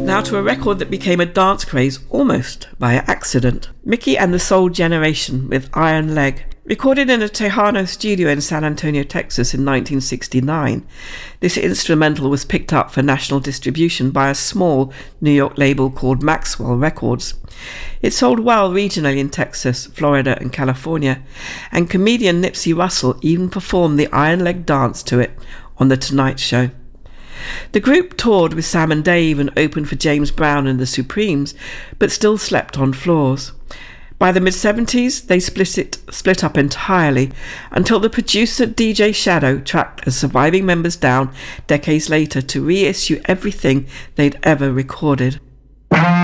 Now to a record that became a dance craze almost by accident. Mickey and the Soul Generation with Iron Leg. Recorded in a Tejano studio in San Antonio, Texas in 1969, this instrumental was picked up for national distribution by a small New York label called Maxwell Records. It sold well regionally in Texas, Florida and California, and comedian Nipsey Russell even performed the Iron Leg dance to it on The Tonight Show. The group toured with Sam and Dave and opened for James Brown and the Supremes, but still slept on floors. By the mid-70s, they split up entirely until the producer DJ Shadow tracked the surviving members down decades later to reissue everything they'd ever recorded.